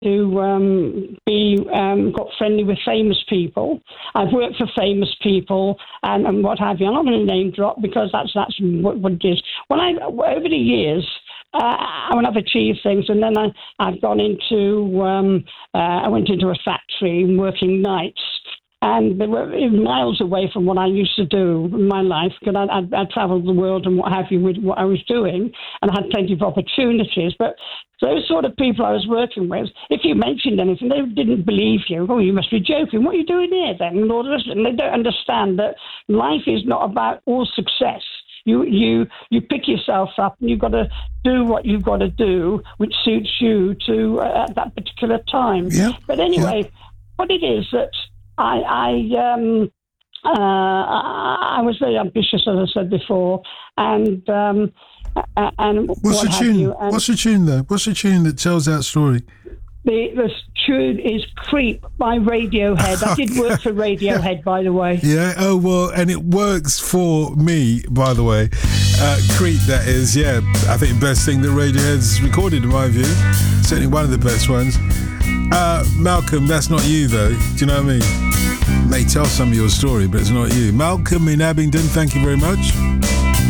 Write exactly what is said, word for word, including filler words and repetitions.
to um, be um, got friendly with famous people. I've worked for famous people and, and what have you. I'm not going to name drop because that's that's what, what it is. When I over the years, uh, when I've achieved things, and then I I've gone into um, uh, I went into a factory working nights. And they were miles away from what I used to do in my life, because I, I, I travelled the world and what have you with what I was doing, and I had plenty of opportunities. But those sort of people I was working with, if you mentioned anything, they didn't believe you. Oh, you must be joking. What are you doing here then? And all the rest of it. And they don't understand that life is not about all success. You you you pick yourself up, and you've got to do what you've got to do, which suits you to uh, at that particular time. Yeah. But anyway, yeah. what it is that I, I, um, uh, I was very ambitious, as I said before, and um, and what's what the have tune? you. And what's the tune though? What's the tune that tells that story? The the tune is "Creep" by Radiohead. I did work for Radiohead, by the way. Yeah. Oh well, and it works for me, by the way. Uh, "Creep," that is. Yeah, I think the best thing that Radiohead's recorded, in my view. Certainly one of the best ones. Uh, Malcolm, that's not you though. Do you know what I mean? May tell some of your story, but it's not you. Malcolm in Abingdon, thank you very much.